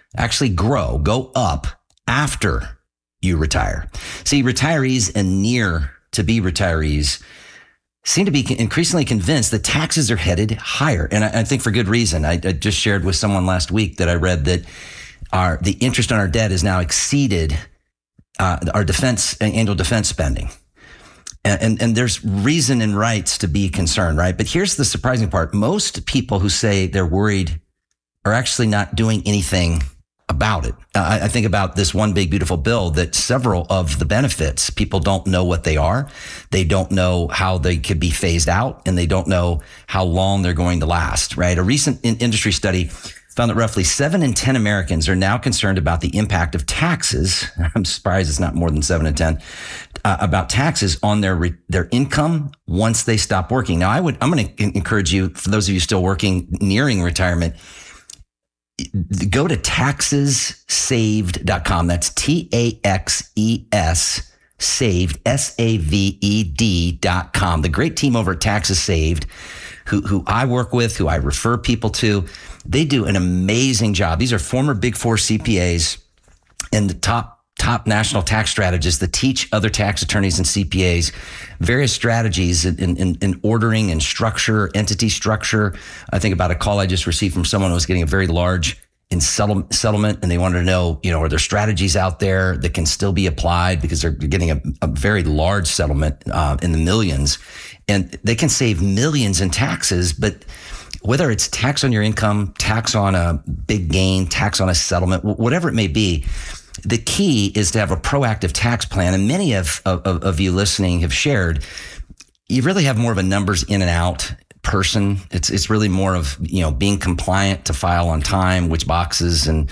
S27: up after you retire. See, retirees and near to be retirees seem to be increasingly convinced that taxes are headed higher. And I think for good reason. I just shared with someone last week that I read that the interest on our debt has now exceeded our annual defense spending. And there's reason and rights to be concerned, right? But here's the surprising part. Most people who say they're worried are actually not doing anything about it. I think about this one big, beautiful bill that several of the benefits, people don't know what they are. They don't know how they could be phased out, and they don't know how long they're going to last, right? A recent industry study found that roughly 7 in 10 Americans are now concerned about the impact of taxes. I'm surprised it's not more than 7 in 10 about taxes on their income once they stop working. Now, I'm going to encourage you, for those of you still working, nearing retirement, go to taxessaved.com. That's TAXES saved, SAVED.com. The great team over at Taxes Saved, who I work with, who I refer people to, they do an amazing job. These are former Big Four CPAs and the top national tax strategists that teach other tax attorneys and CPAs various strategies in ordering and structure, entity structure. I think about a call I just received from someone who was getting a very large settlement, and they wanted to know, are there strategies out there that can still be applied because they're getting a very large settlement in the millions, and they can save millions in taxes. But whether it's tax on your income, tax on a big gain, tax on a settlement, whatever it may be, the key is to have a proactive tax plan. And many of you listening have shared, you really have more of a numbers in and out person. It's really more of, being compliant to file on time, which boxes and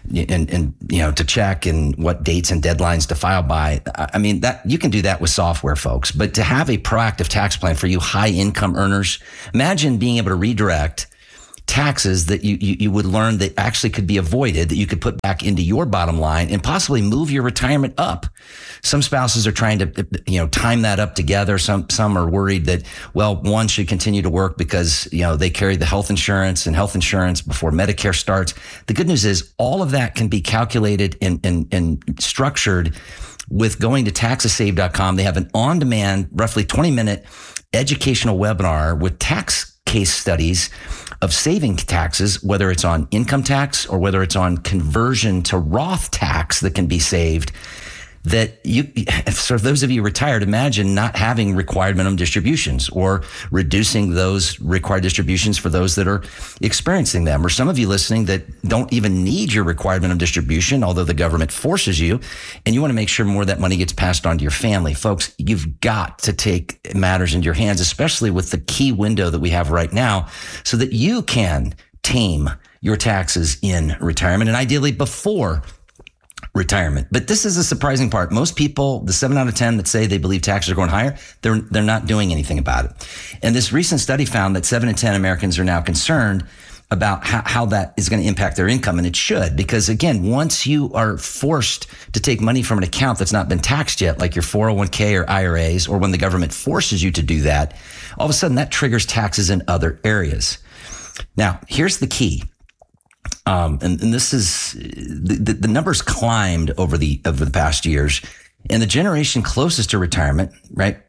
S27: to check and what dates and deadlines to file by. I mean, that you can do that with software, folks, but to have a proactive tax plan for you high income earners, imagine being able to redirect taxes that you would learn that actually could be avoided, that you could put back into your bottom line and possibly move your retirement up. Some spouses are trying to, time that up together. Some are worried that, one should continue to work because, they carry the health insurance before Medicare starts. The good news is all of that can be calculated and structured with going to taxasave.com. They have an on-demand, roughly 20-minute educational webinar with tax case studies of saving taxes, whether it's on income tax or whether it's on conversion to Roth tax that can be saved. That so those of you retired, imagine not having required minimum distributions or reducing those required distributions for those that are experiencing them. Or some of you listening that don't even need your required minimum distribution, although the government forces you, and you want to make sure more of that money gets passed on to your family. Folks, you've got to take matters into your hands, especially with the key window that we have right now, so that you can tame your taxes in retirement and ideally before retirement. But this is a surprising part. Most people, the 7 out of 10 that say they believe taxes are going higher, they're not doing anything about it. And this recent study found that 7 in 10 Americans are now concerned about how that is going to impact their income. And it should, because again, once you are forced to take money from an account that's not been taxed yet, like your 401k or IRAs, or when the government forces you to do that, all of a sudden that triggers taxes in other areas. Now, here's the key. And this is the numbers climbed over the past years, and the generation closest to retirement, right?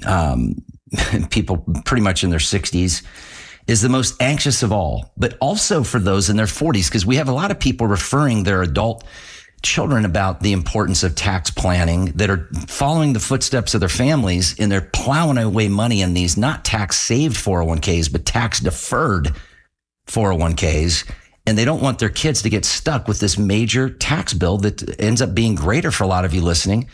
S27: People pretty much in their 60s is the most anxious of all, but also for those in their 40s, because we have a lot of people referring their adult children about the importance of tax planning that are following the footsteps of their families, and they're plowing away money in these not tax saved 401ks, but tax deferred 401ks. And they don't want their kids to get stuck with this major tax bill that ends up being greater for a lot of you listening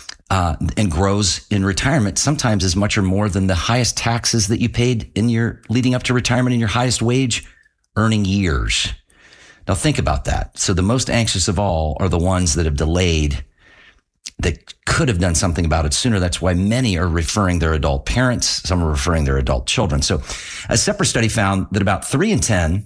S27: and grows in retirement, sometimes as much or more than the highest taxes that you paid in your leading up to retirement in your highest wage earning years. Now think about that. So the most anxious of all are the ones that have delayed, that could have done something about it sooner. That's why many are referring their adult parents. Some are referring their adult children. So a separate study found that about 3 in 10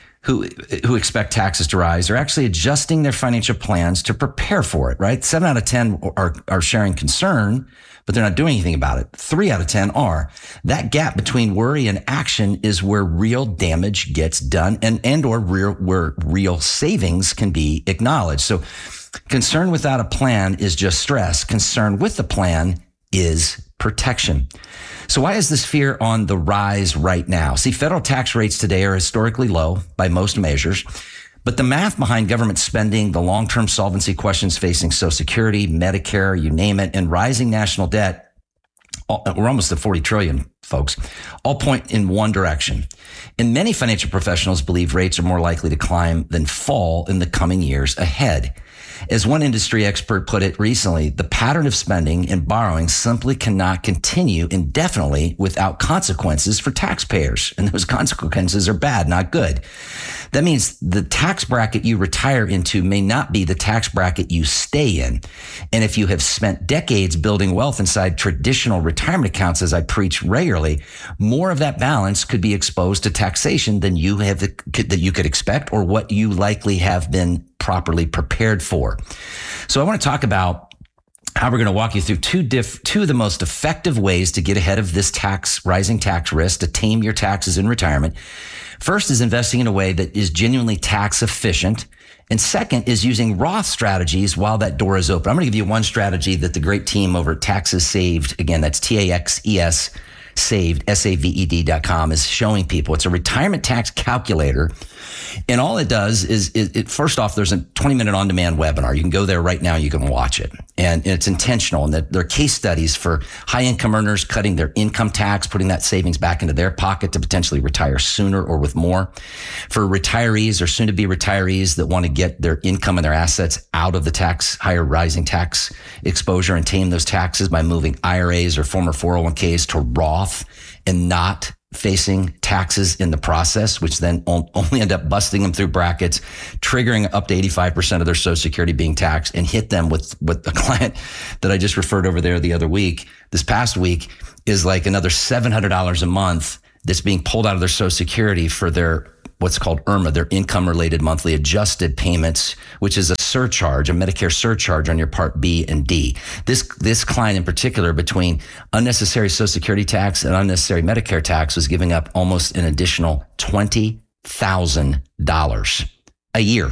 S27: who expect taxes to rise are actually adjusting their financial plans to prepare for it, right? 7 out of 10 are sharing concern, but they're not doing anything about it. 3 out of 10 are. That gap between worry and action is where real damage gets done and or where real savings can be acknowledged. So concern without a plan is just stress. Concern with the plan is protection. So why is this fear on the rise right now? See, federal tax rates today are historically low by most measures, but the math behind government spending, the long-term solvency questions facing Social Security, Medicare, you name it, and rising national debt, we're almost at 40 trillion, folks, all point in one direction. And many financial professionals believe rates are more likely to climb than fall in the coming years ahead. As one industry expert put it recently, the pattern of spending and borrowing simply cannot continue indefinitely without consequences for taxpayers. And those consequences are bad, not good. That means the tax bracket you retire into may not be the tax bracket you stay in. And if you have spent decades building wealth inside traditional retirement accounts, as I preach regularly, more of that balance could be exposed to taxation than you could expect, or what you likely have been properly prepared for. So I want to talk about how we're going to walk you through two of the most effective ways to get ahead of this rising tax risk, to tame your taxes in retirement. First is investing in a way that is genuinely tax efficient. And second is using Roth strategies while that door is open. I'm going to give you one strategy that the great team over at Taxes Saved, again, that's TAXES, Saved, SAVED.com, is showing people. It's a retirement tax calculator. And all it does is, first off, there's a 20-minute on-demand webinar. You can go there right now. You can watch it. And it's intentional. And there are case studies for high-income earners cutting their income tax, putting that savings back into their pocket to potentially retire sooner or with more. For retirees or soon-to-be retirees that want to get their income and their assets out of the higher rising tax exposure and tame those taxes by moving IRAs or former 401ks to Roth and not facing taxes in the process, which then only end up busting them through brackets, triggering up to 85% of their Social Security being taxed, and hit them with the client that I just referred over there this past week, is like another $700 a month that's being pulled out of their Social Security for their what's called IRMA, their income-related monthly adjusted payments, which is a surcharge, a Medicare surcharge on your Part B and D. This client in particular, between unnecessary Social Security tax and unnecessary Medicare tax, was giving up almost an additional $20,000 a year,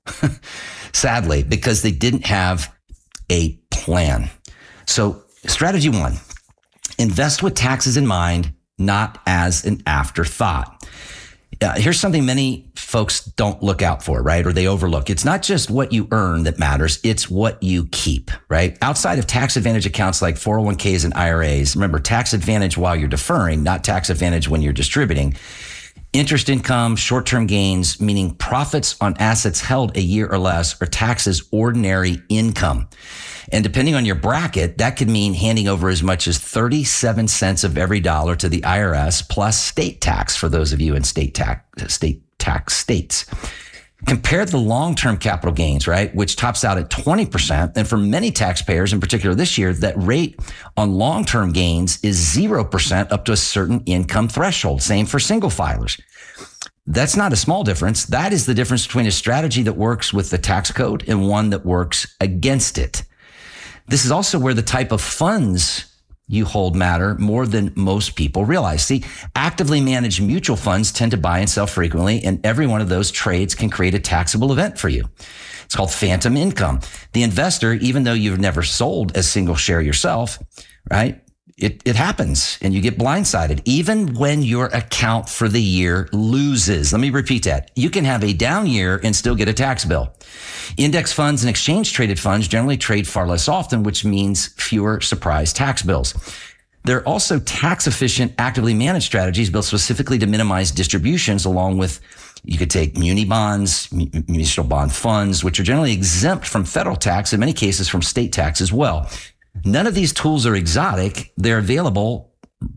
S27: sadly, because they didn't have a plan. So strategy 1, invest with taxes in mind, not as an afterthought. Here's something many folks don't look out for, right? Or they overlook. It's not just what you earn that matters. It's what you keep, right? Outside of tax advantage accounts like 401ks and IRAs, remember, tax advantage while you're deferring, not tax advantage when you're distributing. Interest income, short-term gains, meaning profits on assets held a year or less, are taxed as ordinary income. And depending on your bracket, that could mean handing over as much as 37 cents of every dollar to the IRS plus state tax for those of you in state tax states. Compare the long-term capital gains, right, which tops out at 20%. And for many taxpayers, in particular this year, that rate on long-term gains is 0% up to a certain income threshold. Same for single filers. That's not a small difference. That is the difference between a strategy that works with the tax code and one that works against it. This is also where the type of funds you hold matter more than most people realize. See, actively managed mutual funds tend to buy and sell frequently, and every one of those trades can create a taxable event for you. It's called phantom income. The investor, even though you've never sold a single share yourself, right? It happens and you get blindsided, even when your account for the year loses. Let me repeat that. You can have a down year and still get a tax bill. Index funds and exchange traded funds generally trade far less often, which means fewer surprise tax bills. There are also tax efficient, actively managed strategies built specifically to minimize distributions, along with, you could take muni bonds, municipal bond funds, which are generally exempt from federal tax, in many cases from state tax as well. None of these tools are exotic. They're available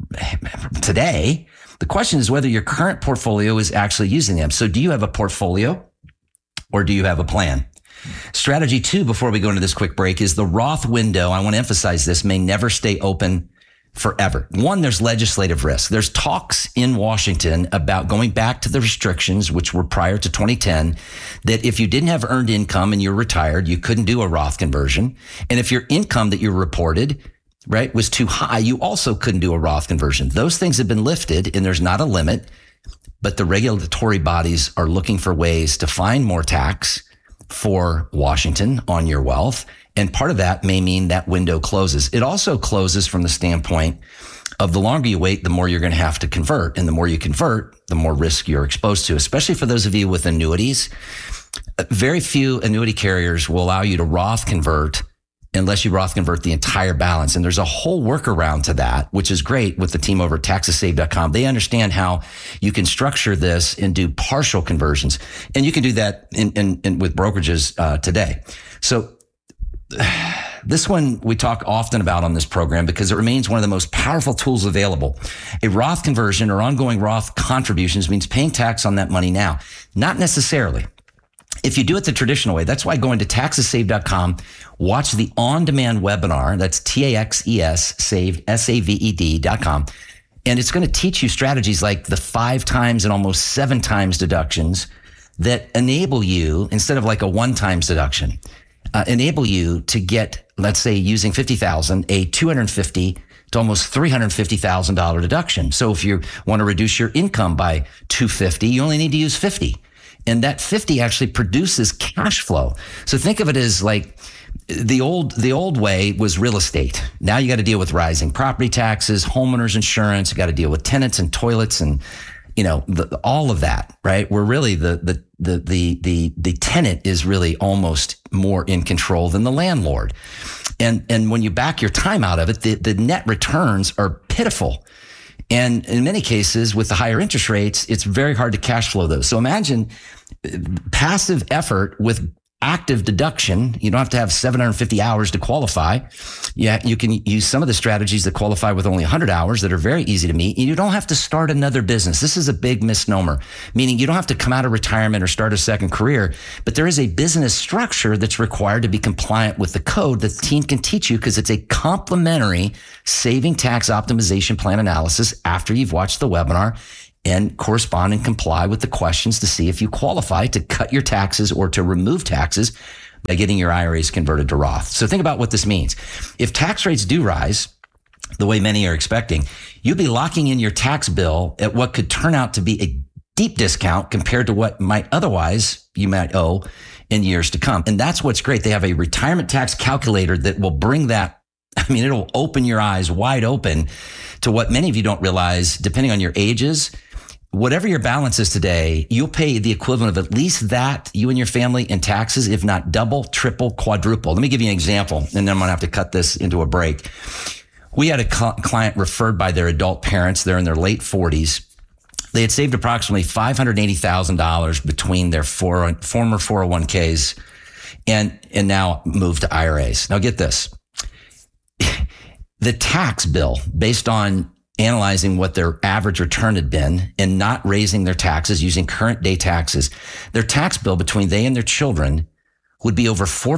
S27: today. The question is whether your current portfolio is actually using them. So do you have a portfolio or do you have a plan? Strategy 2, before we go into this quick break, is the Roth window. I want to emphasize this, may never stay open forever. 1, there's legislative risk. There's talks in Washington about going back to the restrictions, which were prior to 2010, that if you didn't have earned income and you're retired, you couldn't do a Roth conversion. And if your income that you reported, right, was too high, you also couldn't do a Roth conversion. Those things have been lifted and there's not a limit, but the regulatory bodies are looking for ways to find more tax for Washington on your wealth. And part of that may mean that window closes. It also closes from the standpoint of the longer you wait, the more you're going to have to convert. And the more you convert, the more risk you're exposed to, especially for those of you with annuities. Very few annuity carriers will allow you to Roth convert unless you Roth convert the entire balance. And there's a whole workaround to that, which is great with the team over at TaxesSave.com. They understand how you can structure this and do partial conversions. And you can do that in with brokerages today. So this one we talk often about on this program because it remains one of the most powerful tools available. A Roth conversion or ongoing Roth contributions means paying tax on that money now. Not necessarily. If you do it the traditional way, that's why going to TaxesSave.com, watch the on-demand webinar. That's TAXES, saved, SAVED.com. And it's going to teach you strategies like the 5 times and almost 7 times deductions that enable you, instead of like a 1-time deduction, enable you to get, let's say, using $50,000, a $250,000 to almost $350,000 deduction. So if you want to reduce your income by $250,000, you only need to use $50,000. And that $50,000 actually produces cash flow. So think of it as like the old way was real estate. Now you got to deal with rising property taxes, homeowners insurance. You got to deal with tenants and toilets and all of that, right? Where really the tenant is really almost more in control than the landlord. And when you back your time out of it, the net returns are pitiful. And in many cases, with the higher interest rates, it's very hard to cash flow those. So imagine passive effort with active deduction. You don't have to have 750 hours to qualify. Yeah, you can use some of the strategies that qualify with only 100 hours that are very easy to meet. You don't have to start another business. This is a big misnomer, meaning you don't have to come out of retirement or start a second career, but there is a business structure that's required to be compliant with the code that the team can teach you because it's a complimentary saving tax optimization plan analysis after you've watched the webinar and correspond and comply with the questions to see if you qualify to cut your taxes or to remove taxes by getting your IRAs converted to Roth. So think about what this means. If tax rates do rise, the way many are expecting, you'll be locking in your tax bill at what could turn out to be a deep discount compared to what you might owe in years to come. And that's what's great. They have a retirement tax calculator that will bring that. I mean, it'll open your eyes wide open to what many of you don't realize, depending on your ages. Whatever your balance is today, you'll pay the equivalent of at least that, you and your family, in taxes, if not double, triple, quadruple. Let me give you an example, and then I'm going to have to cut this into a break. We had a client referred by their adult parents. They're in their late 40s. They had saved approximately $580,000 between their former 401ks and now moved to IRAs. Now get this. The tax bill, based on analyzing what their average return had been and not raising their taxes using current day taxes, their tax bill between they and their children would be over over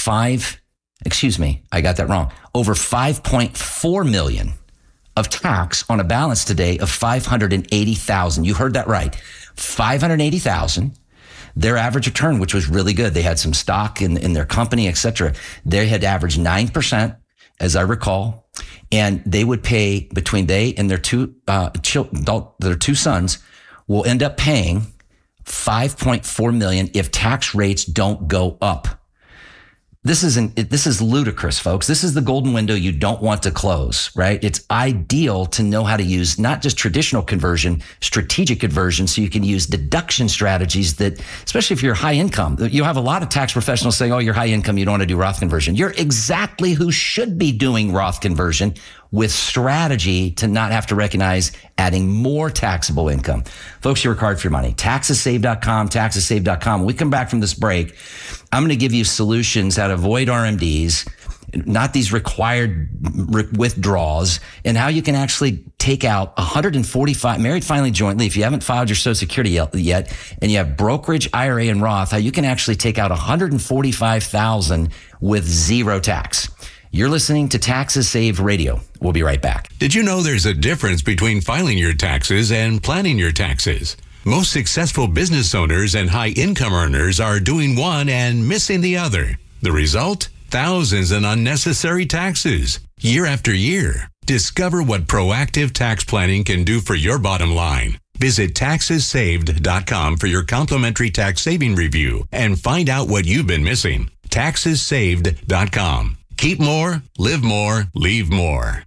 S27: 5.4 million of tax on a balance today of 580,000. You heard that right. 580,000. Their average return, which was really good. They had some stock in their company, et cetera. They had averaged 9%, as I recall. And they would pay between they and their two sons will end up paying $5.4 million if tax rates don't go up. This is ludicrous, folks. This is the golden window you don't want to close, right? It's ideal to know how to use not just traditional conversion, strategic conversion, so you can use deduction strategies that, especially if you're high income, you have a lot of tax professionals saying, oh, you're high income, you don't want to do Roth conversion. You're exactly who should be doing Roth conversion with strategy to not have to recognize adding more taxable income. Folks, you work hard for your money. TaxesSaved.com, TaxesSaved.com. When we come back from this break, I'm going to give you solutions how to avoid RMDs, not these required withdrawals, and how you can actually take out 145, married filing jointly, if you haven't filed your Social Security yet, and you have brokerage, IRA, and Roth, how you can actually take out $145,000 with zero tax. You're listening to Taxes Saved Radio. We'll be right back.
S9: Did you know there's a difference between filing your taxes and planning your taxes? Most successful business owners and high income earners are doing one and missing the other. The result? Thousands in unnecessary taxes, year after year. Discover what proactive tax planning can do for your bottom line. Visit TaxesSaved.com for your complimentary tax saving review and find out what you've been missing. TaxesSaved.com. Keep more, live more, leave more.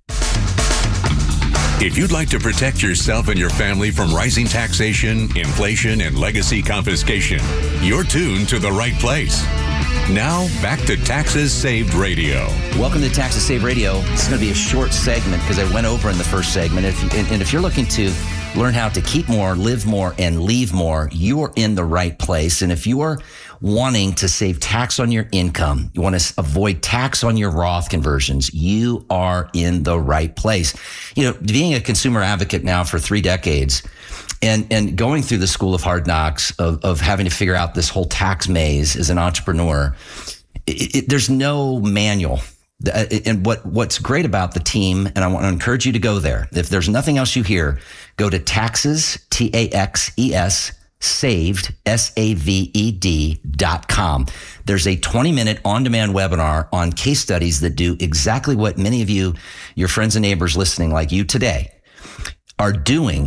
S9: If you'd like to protect yourself and your family from rising taxation, inflation, and legacy confiscation, you're tuned to the right place. Now, back to Taxes Saved Radio.
S27: Welcome to Taxes Saved Radio. This is going to be a short segment because I went over in the first segment. If you're looking to learn how to keep more, live more, and leave more, you're in the right place. And if you're wanting to save tax on your income, you want to avoid tax on your Roth conversions, you are in the right place. You know, being a consumer advocate now for 3 decades and going through the school of hard knocks of having to figure out this whole tax maze as an entrepreneur, there's no manual. And what's great about the team, and I want to encourage you to go there. If there's nothing else you hear, go to Taxes, TAXES, saved, SAVED.com. There's a 20-minute on-demand webinar on case studies that do exactly what many of you, your friends and neighbors listening like you today, are doing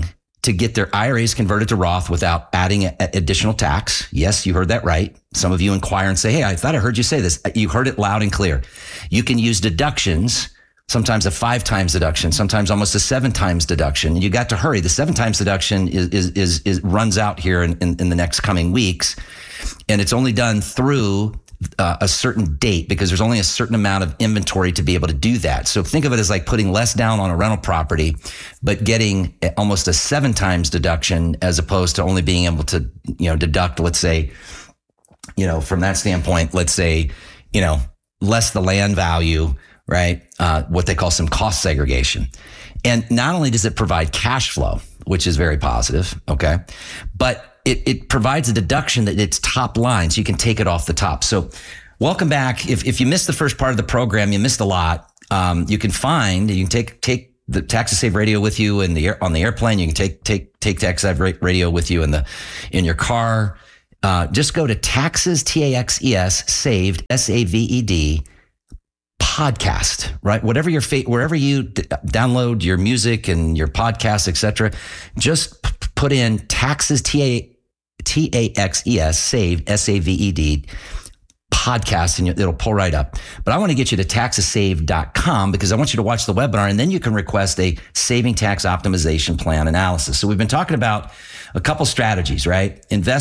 S27: to get their IRAs converted to Roth without adding additional tax. Yes, you heard that right. Some of you inquire and say, hey, I thought I heard you say this. You heard it loud and clear. You can use deductions, sometimes a 5 times deduction, sometimes almost a 7 times deduction. And you got to hurry. The 7 times deduction is runs out here in the next coming weeks. And it's only done through a certain date because there's only a certain amount of inventory to be able to do that. So think of it as like putting less down on a rental property, but getting almost a 7 times deduction as opposed to only being able to, deduct, let's say, from that standpoint, let's say, less the land value, right? What they call some cost segregation. And not only does it provide cash flow, which is very positive, okay, but it provides a deduction that it's top line, so you can take it off the top. So welcome back. If you missed the first part of the program, you missed a lot. You can take the Tax to Save radio with you on the airplane. You can take Tax to Save radio with you in your car. Just go to Taxes, TAXES, Saved, SAVED, podcast, right? Whatever wherever you download your music and your podcasts, etc. Just put in Taxes, TAXES, Saved, SAVED, podcast, and it'll pull right up. But I want to get you to taxesave.com because I want you to watch the webinar, and then you can request a saving tax optimization plan analysis. So we've been talking about a couple strategies, right? Invest